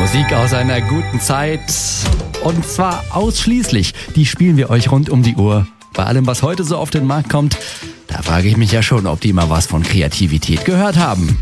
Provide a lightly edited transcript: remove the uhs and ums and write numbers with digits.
Musik aus einer guten Zeit. Und zwar ausschließlich. Die spielen wir euch rund um die Uhr. Bei allem, was heute so auf den Markt kommt, da frage ich mich ja schon, ob die mal was von Kreativität gehört haben.